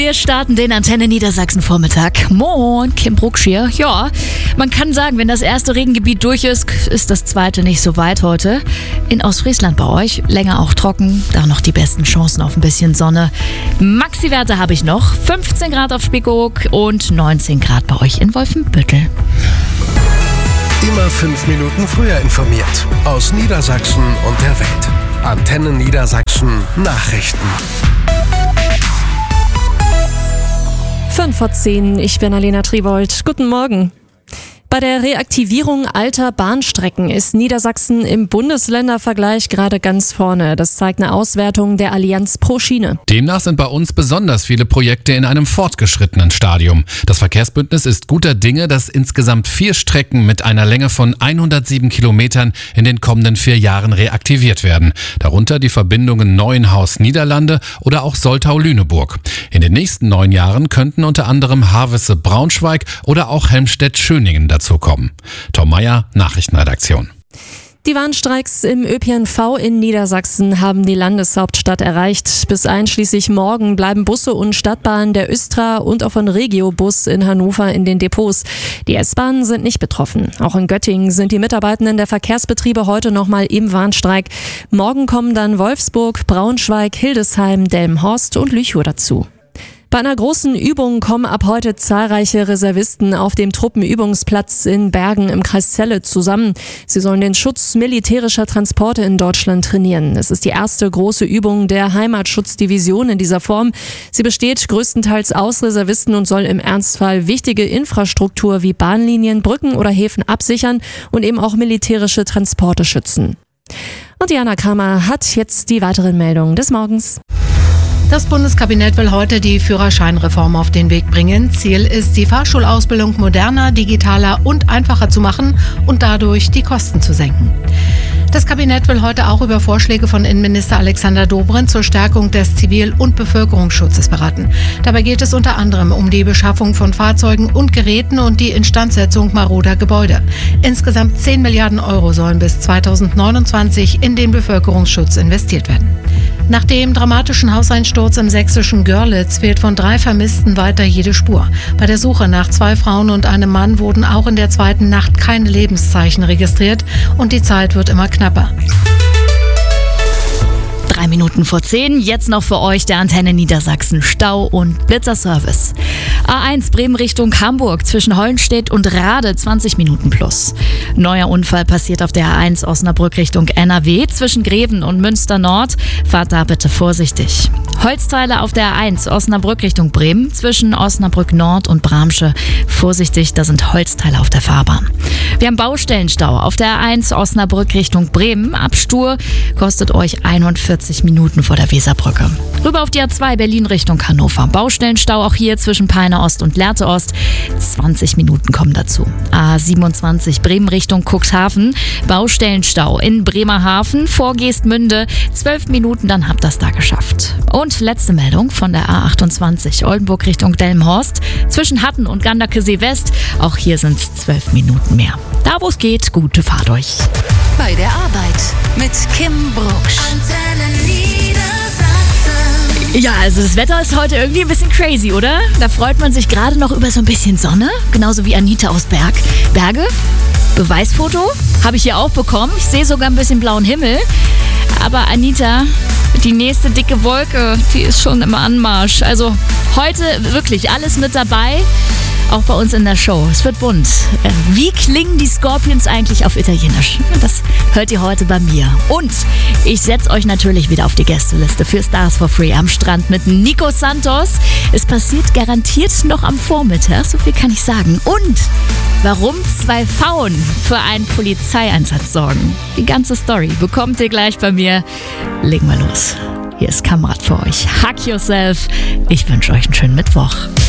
Wir starten den Antenne Niedersachsen Vormittag. Moin, Kim Brucksch hier. Ja, man kann sagen, wenn das erste Regengebiet durch ist, ist das zweite nicht so weit heute. In Ostfriesland bei euch länger auch trocken, da noch die besten Chancen auf ein bisschen Sonne. Maxi-Werte habe ich noch. 15 Grad auf Spiekeroog und 19 Grad bei euch in Wolfenbüttel. Immer 5 Minuten früher informiert. Aus Niedersachsen und der Welt. Antenne Niedersachsen Nachrichten. 5:10, ich bin Alena Tribold. Guten Morgen. Bei der Reaktivierung alter Bahnstrecken ist Niedersachsen im Bundesländervergleich gerade ganz vorne. Das zeigt eine Auswertung der Allianz pro Schiene. Demnach sind bei uns besonders viele Projekte in einem fortgeschrittenen Stadium. Das Verkehrsbündnis ist guter Dinge, dass insgesamt 4 Strecken mit einer Länge von 107 Kilometern in den kommenden 4 Jahren reaktiviert werden. Darunter die Verbindungen Neuenhaus-Niederlande oder auch Soltau-Lüneburg. In den nächsten 9 Jahren könnten unter anderem Havelse-Braunschweig oder auch Helmstedt-Schöningen dazu kommen. Tom Meyer, Nachrichtenredaktion. Die Warnstreiks im ÖPNV in Niedersachsen haben die Landeshauptstadt erreicht. Bis einschließlich morgen bleiben Busse und Stadtbahnen der Östra und auch von Regiobus in Hannover in den Depots. Die S-Bahnen sind nicht betroffen. Auch in Göttingen sind die Mitarbeitenden der Verkehrsbetriebe heute nochmal im Warnstreik. Morgen kommen dann Wolfsburg, Braunschweig, Hildesheim, Delmenhorst und Lüchow dazu. Bei einer großen Übung kommen ab heute zahlreiche Reservisten auf dem Truppenübungsplatz in Bergen im Kreis Celle zusammen. Sie sollen den Schutz militärischer Transporte in Deutschland trainieren. Es ist die erste große Übung der Heimatschutzdivision in dieser Form. Sie besteht größtenteils aus Reservisten und soll im Ernstfall wichtige Infrastruktur wie Bahnlinien, Brücken oder Häfen absichern und eben auch militärische Transporte schützen. Und Jana Kramer hat jetzt die weiteren Meldungen des Morgens. Das Bundeskabinett will heute die Führerscheinreform auf den Weg bringen. Ziel ist, die Fahrschulausbildung moderner, digitaler und einfacher zu machen und dadurch die Kosten zu senken. Das Kabinett will heute auch über Vorschläge von Innenminister Alexander Dobrindt zur Stärkung des Zivil- und Bevölkerungsschutzes beraten. Dabei geht es unter anderem um die Beschaffung von Fahrzeugen und Geräten und die Instandsetzung maroder Gebäude. Insgesamt 10 Milliarden Euro sollen bis 2029 in den Bevölkerungsschutz investiert werden. Nach dem dramatischen Hauseinsturz im sächsischen Görlitz fehlt von 3 Vermissten weiter jede Spur. Bei der Suche nach 2 Frauen und einem Mann wurden auch in der zweiten Nacht keine Lebenszeichen registriert und die Zeit wird immer knapper. 3 Minuten vor 10, jetzt noch für euch der Antenne Niedersachsen Stau- und Blitzerservice. A1 Bremen Richtung Hamburg zwischen Hollenstedt und Rade 20 Minuten plus. Neuer Unfall passiert auf der A1 Osnabrück Richtung NRW zwischen Greven und Münster Nord. Fahrt da bitte vorsichtig. Holzteile auf der A1 Osnabrück Richtung Bremen zwischen Osnabrück Nord und Bramsche. Vorsichtig, da sind Holzteile auf der Fahrbahn. Wir haben Baustellenstau auf der A1 Osnabrück Richtung Bremen. Ab Stur kostet euch 41 Minuten vor der Weserbrücke. Rüber auf die A2 Berlin Richtung Hannover. Baustellenstau auch hier zwischen Peine Ost und Lehrte Ost. 20 Minuten kommen dazu. A27 Bremen Richtung Cuxhaven. Baustellenstau in Bremerhaven vor Geestmünde. 12 Minuten, dann habt ihr das da geschafft. Und letzte Meldung von der A28 Oldenburg Richtung Delmenhorst. Zwischen Hatten und Gandakesee West. Auch hier sind es 12 Minuten mehr. Da wo es geht, gute Fahrt euch. Bei der Arbeit mit Kim Brucksch. Antenne Niedersachsen. Ja, also das Wetter ist heute irgendwie ein bisschen crazy, oder? Da freut man sich gerade noch über so ein bisschen Sonne. Genauso wie Anita aus Berge. Beweisfoto habe ich hier auch bekommen. Ich sehe sogar ein bisschen blauen Himmel. Aber Anita, die nächste dicke Wolke, die ist schon im Anmarsch. Also heute wirklich alles mit dabei. Auch bei uns in der Show. Es wird bunt. Wie klingen die Scorpions eigentlich auf Italienisch? Das hört ihr heute bei mir. Und ich setze euch natürlich wieder auf die Gästeliste für Stars for Free am Strand mit Nico Santos. Es passiert garantiert noch am Vormittag, so viel kann ich sagen. Und warum 2 Frauen für einen Polizeieinsatz sorgen. Die ganze Story bekommt ihr gleich bei mir. Legen wir los. Hier ist Kamerad für euch. Hack yourself. Ich wünsche euch einen schönen Mittwoch.